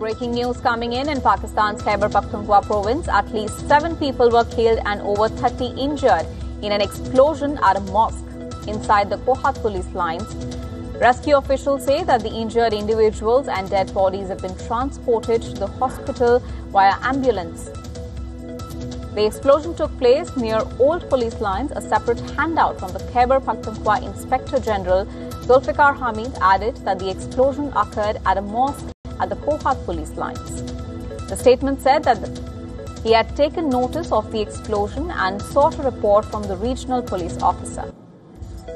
Breaking news coming in Pakistan's Khyber Pakhtunkhwa province, at least 7 people were killed and over 30 injured in an explosion at a mosque inside the Kohat police lines. Rescue officials say that the injured individuals and dead bodies have been transported to the hospital via ambulance. The explosion took place near Old Police Lines. A separate handout from the Khyber Pakhtunkhwa Inspector General Zulfikar Hamid added that the explosion occurred at a mosque at the Kohat police lines. The statement said that he had taken notice of the explosion and sought a report from the regional police officer.